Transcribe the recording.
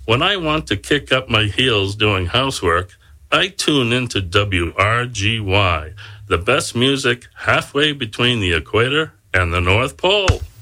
When I want to kick up my heels doing housework, I tune into WRGY, the best music halfway between the equator and the North Pole.